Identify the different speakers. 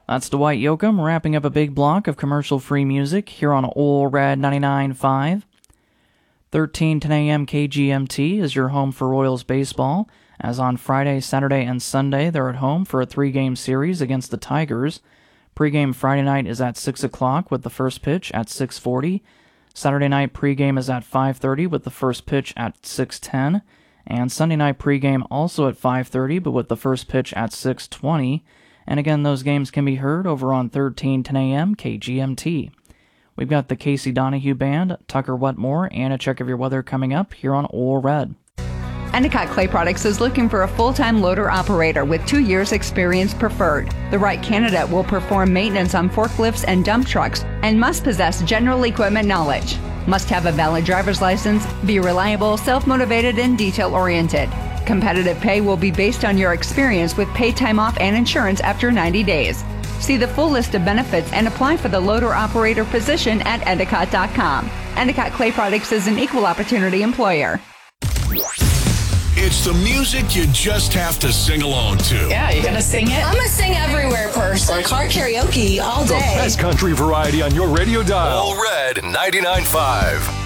Speaker 1: That's Dwight Yoakam wrapping up a big block of commercial-free music here on Ole Red 99.5. 13:10 a.m. KGMT is your home for Royals baseball, as on Friday, Saturday, and Sunday they're at home for a 3-game series against the Tigers. Pre-game Friday night is at 6 o'clock with the first pitch at 6:40. Saturday night pregame is at 5:30 with the first pitch at 6:10. And Sunday night pregame also at 5:30 but with the first pitch at 6:20. And again, those games can be heard over on 13:10 a.m. KGMT. We've got the Casey Donahue Band, Tucker Wetmore, and a check of your weather coming up here on Ole Red.
Speaker 2: Endicott Clay Products is looking for a full-time loader operator with 2 years experience preferred. The right candidate will perform maintenance on forklifts and dump trucks and must possess general equipment knowledge. Must have a valid driver's license, be reliable, self-motivated, and detail-oriented. Competitive pay will be based on your experience with paid time off and insurance after 90 days. See the full list of benefits and apply for the loader operator position at Endicott.com. Endicott Clay Products is an equal opportunity employer.
Speaker 3: It's the music you just have to sing along to.
Speaker 4: Yeah, you gonna sing it?
Speaker 5: I'm a sing everywhere person. Car karaoke all day.
Speaker 6: The best country variety on your radio dial.
Speaker 3: Ole Red 99.5.